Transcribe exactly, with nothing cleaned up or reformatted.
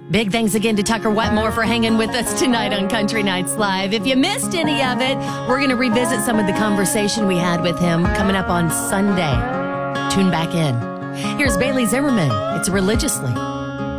Big thanks again to Tucker Wetmore for hanging with us tonight on Country Nights Live. If you missed any of it, we're going to revisit some of the conversation we had with him coming up on Sunday. Tune back in. Here's Bailey Zimmerman. It's Religiously.